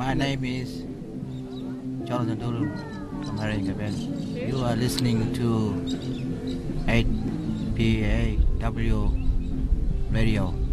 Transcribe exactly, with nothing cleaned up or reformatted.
My name is Jonathan Dulu from Haringabel. You are listening to eight P A W Radio.